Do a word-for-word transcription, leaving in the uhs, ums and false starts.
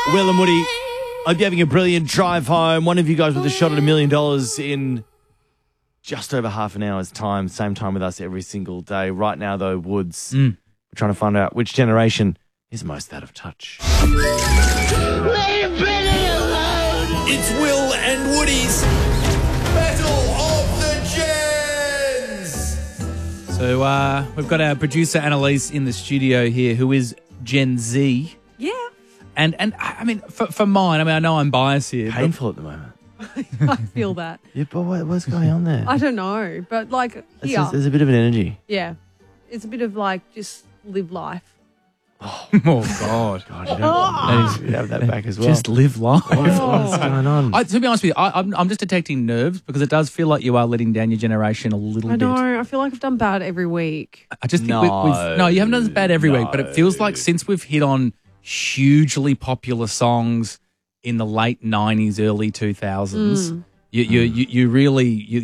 Will and Woody, hope you're having a brilliant drive home. One of you guys with a shot at a million dollars in just over half an hour's time. Same time with us every single day. Right now, though, Woods, Mm. we're trying to find out which generation is most out of touch. It's Will and Woody's Battle of the Gens. So uh, we've got our producer Annalise in the studio here, who is Gen Z. Yeah. And and I mean, for, for mine, I mean, I know I'm biased here. but- Painful at the moment. I feel that. Yeah, but what, what's going on there? I don't know, but like, It's yeah, just- there's a bit of an energy. yeah, it's a bit of like just live life. Oh God! God, you don't you have that back as well. Just live life. What- what's going on? I, to be honest with you, I, I'm, I'm just detecting nerves because it does feel like you are letting down your generation a little I bit. know. I feel like I've done bad every week. I just think we, we've no, you haven't done as bad every week, but it feels like since we've hit on hugely popular songs in the late nineties, early two thousands, Mm. you, you, you, you really you,